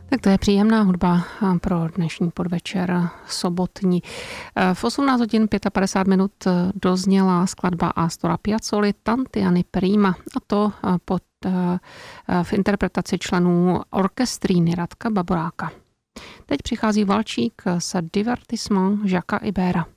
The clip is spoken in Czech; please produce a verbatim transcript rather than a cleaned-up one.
Tak to je příjemná hudba pro dnešní podvečer sobotní. V osmnáct hodin padesát pět minut dozněla skladba Astora Piazzoli Tanti prima, a to pod, v interpretaci členů orchestríny Radka Baboráka. Teď přichází valčík s Divertissement Jacquesa Ibera.